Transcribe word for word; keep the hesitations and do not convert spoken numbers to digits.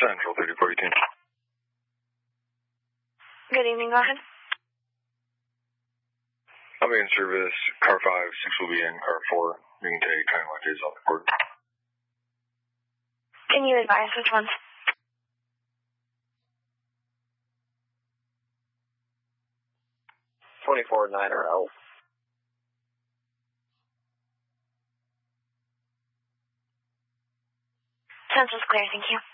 Central thirty-four eighteen. Good evening, go ahead. I'll be in service. Car five, six will be in. Car four, you can take twenty-one days off the board. Can you advise which ones? twenty-four niner L. Central's clear, thank you.